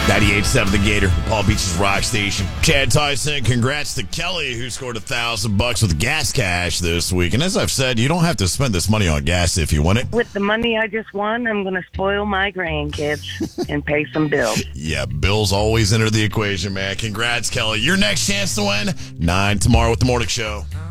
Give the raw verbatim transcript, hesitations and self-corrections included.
ninety-eight point seven The Gator, the Palm Beach's rock station. Chad Tyson, congrats to Kelly, who scored a thousand bucks with gas cash this week. And as I've said, you don't have to spend this money on gas if you want it. With the money I just won, I'm going to spoil my grandkids and pay some bills. Yeah, bills always enter the equation, man. Congrats, Kelly. Your next chance to win, nine tomorrow with the morning show.